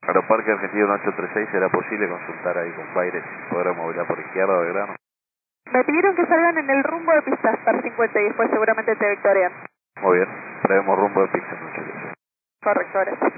Aeroparque Argentino 1836, ¿será posible consultar ahí con Baires si podrá movilidad por izquierda o Belgrano? Me pidieron que salgan en el rumbo de pistas para 50 y después seguramente te victorian. Muy bien, traemos rumbo de pista en 1836. Correcto, gracias.